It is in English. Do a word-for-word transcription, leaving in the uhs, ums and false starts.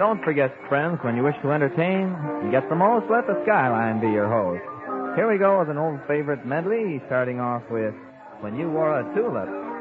Don't forget, friends, when you wish to entertain and get the most, let the Skyline be your host. Here we go with an old favorite medley, starting off with When You Wore a Tulip.